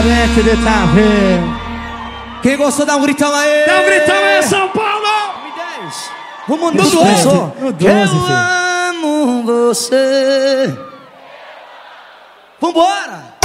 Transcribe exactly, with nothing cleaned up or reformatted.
Quem gostou, dá um gritão aí! Dá um gritão aí, São Paulo! Vamos no doze! No doze, Eu amo você! Vambora!